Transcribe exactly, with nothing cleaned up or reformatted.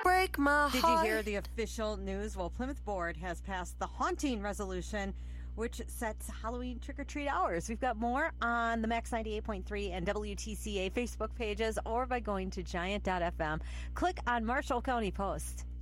break my Did heart. you hear the official news? Well, Plymouth Board has passed the haunting resolution, which sets Halloween trick-or-treat hours. We've got more on the Max ninety-eight point three and W T C A Facebook pages or by going to giant dot f m. Click on Marshall County Post.